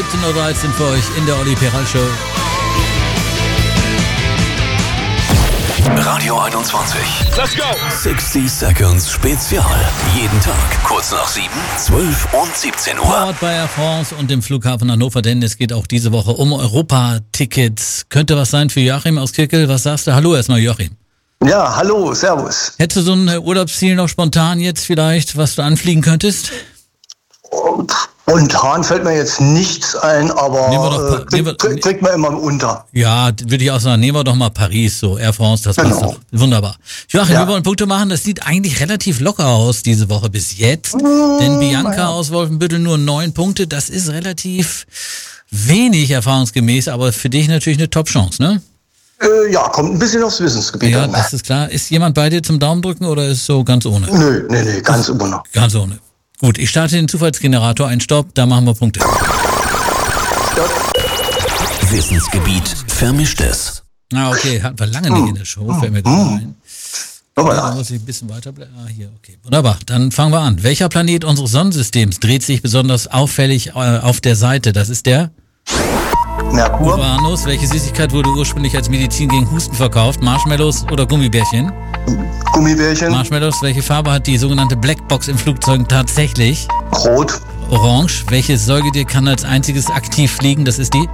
17:13 Uhr für euch in der Olli Peral Show. Radio 21. Let's go! 60 Seconds Spezial. Jeden Tag kurz nach 7, 12 und 17 Uhr. Vor Ort bei Air France und dem Flughafen Hannover, denn es geht auch diese Woche um Europa-Tickets. Könnte was sein für Joachim aus Kirkel? Was sagst du? Hallo erstmal, Joachim. Ja, hallo, servus. Hättest du so ein Urlaubsziel noch spontan jetzt vielleicht, was du anfliegen könntest? Spontan fällt mir jetzt nichts ein, aber kriegt man immer unter. Ja, würde ich auch sagen, nehmen wir doch mal Paris, so Air France, das passt doch. Wunderbar. Joachim, wir wollen Punkte machen, das sieht eigentlich relativ locker aus diese Woche bis jetzt. Denn Bianca aus Wolfenbüttel nur 9 Punkte, das ist relativ wenig erfahrungsgemäß, aber für dich natürlich eine Top-Chance, ne? Ja, kommt ein bisschen aufs Wissensgebiet. Ja, das ist klar. Ist jemand bei dir zum Daumen drücken oder ist so ganz ohne? Nee, ganz ohne. Ganz ohne. Gut, ich starte den Zufallsgenerator, ein Stopp, da machen wir Punkte. Stopp. Wissensgebiet Vermischtes. Okay, hatten wir lange nicht in der Show, fällt mir gerade ein. Da muss ich ein bisschen weiter bleiben. Hier, okay. Wunderbar, dann fangen wir an. Welcher Planet unseres Sonnensystems dreht sich besonders auffällig auf der Seite? Das ist der Merkur. Uranus. Welche Süßigkeit wurde ursprünglich als Medizin gegen Husten verkauft? Marshmallows oder Gummibärchen? Gummibärchen. Marshmallows. Welche Farbe hat die sogenannte Blackbox im Flugzeug tatsächlich? Rot. Orange. Welches Säugetier kann als einziges aktiv fliegen? Das ist die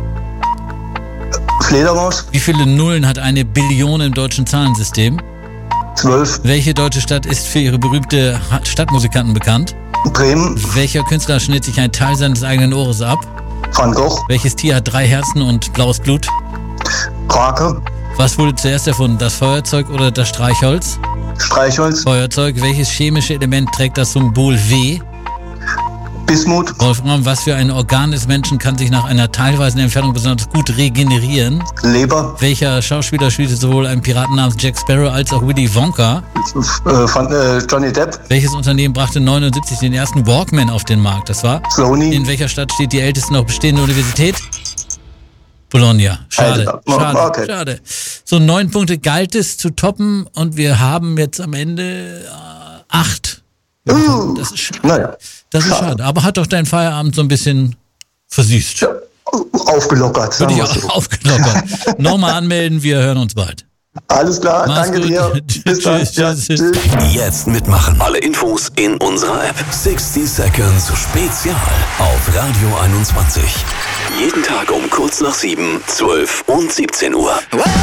Fledermaus. Wie viele Nullen hat eine Billion im deutschen Zahlensystem? 12. Welche deutsche Stadt ist für ihre berühmte Stadtmusikanten bekannt? Bremen. Welcher Künstler schnitt sich einen Teil seines eigenen Ohres ab? Van Gogh. Welches Tier hat 3 Herzen und blaues Blut? Krake. Was wurde zuerst erfunden, das Feuerzeug oder das Streichholz? Streichholz. Feuerzeug. Welches chemische Element trägt das Symbol W? Bismut. Wolfram, was für ein Organ des Menschen kann sich nach einer teilweisen Entfernung besonders gut regenerieren? Leber. Welcher Schauspieler spielte sowohl einen Piraten namens Jack Sparrow als auch Willy Wonka? Johnny Depp. Welches Unternehmen brachte 79 den ersten Walkman auf den Markt? Das war? Sony. In welcher Stadt steht die älteste noch bestehende Universität? Bologna. Schade. Okay. Schade. So 9 Punkte galt es zu toppen und wir haben jetzt am Ende 8. Das ist schade. Naja. Das ist schade. Aber hat doch dein Feierabend so ein bisschen versüßt. Ja, aufgelockert. Würde ich auch aufgelockert. Nochmal anmelden, wir hören uns bald. Alles klar, Mach's danke gut. dir. Bis dann. Tschüss. Jetzt mitmachen. Alle Infos in unserer App. 60 Seconds Spezial auf Radio 21. Jeden Tag um kurz nach 7, 12 und 17 Uhr.